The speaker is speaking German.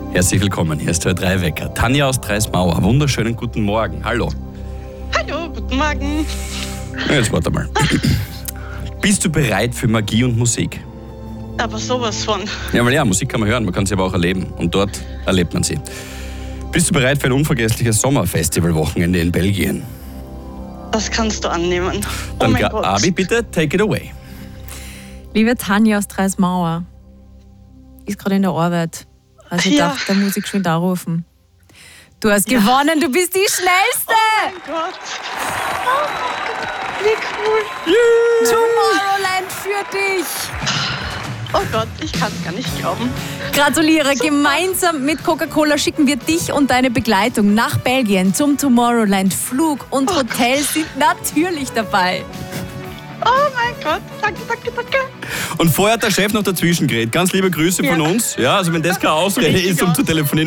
Herzlich willkommen, hier ist der 3 Wecker. Tanja aus Dreismauer, wunderschönen guten Morgen. Hallo. Hallo, guten Morgen. Jetzt warte mal. Bist du bereit für Magie und Musik? Aber sowas von. Ja, weil Musik kann man hören, man kann sie aber auch erleben. Und dort erlebt man sie. Bist du bereit für ein unvergessliches Sommerfestivalwochenende in Belgien? Das kannst du annehmen. Dann mein Gott. Abi, bitte, take it away. Liebe Tanja aus Dreismauer, ist gerade in der Arbeit. Also ich darf der Musik schon anrufen. Du hast gewonnen, du bist die Schnellste! Oh mein Gott. Oh, wie cool. Tomorrowland für dich! Oh Gott, ich kann es gar nicht glauben. Gratuliere, gemeinsam mit Coca-Cola schicken wir dich und deine Begleitung nach Belgien zum Tomorrowland. Flug und Hotel sind natürlich dabei. Oh mein Gott, danke, danke, danke. Und vorher hat der Chef noch dazwischen geredet. Ganz liebe Grüße von uns. Ja, also wenn das keine Ausrede ist, um zu telefonieren.